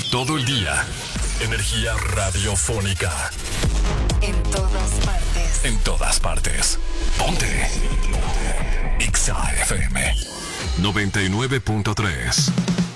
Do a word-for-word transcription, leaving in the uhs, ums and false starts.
Todo el día. Energía radiofónica. En todas partes. En todas partes. Ponte. Ponte. Exa F M noventa y nueve punto tres.